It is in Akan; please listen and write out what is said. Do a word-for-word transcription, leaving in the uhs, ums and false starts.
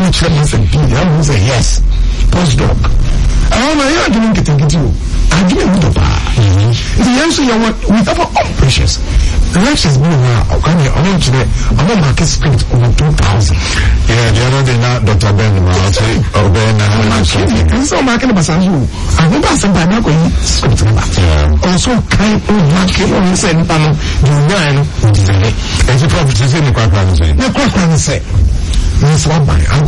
which was a P, I was a yes, postdoc. I don't know, you're doing it to you. I didn't know the bar. The answer you want, we have our own precious. The rest is being now, I'm going to the other market script over two thousand. Yeah, the other day now, Doctor Ben, I'll say, oh, Ben, I'm sorry. And so, market Basanju, I hope I said by now going script. Also, kind of market on the same panel, you know, and the property is in the quack, the quack, say. Miss Wabby, I'll